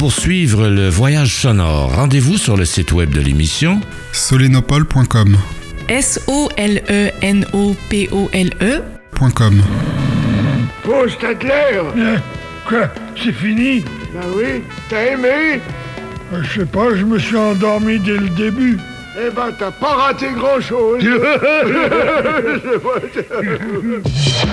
poursuivre le voyage sonore. Rendez-vous sur le site web de l'émission solenopole.com. SOLENOPOLE.com. Bon, Stadler! Quoi? C'est fini? Ben oui, t'as aimé? Je sais pas, je me suis endormi dès le début. Eh ben, t'as pas raté grand-chose.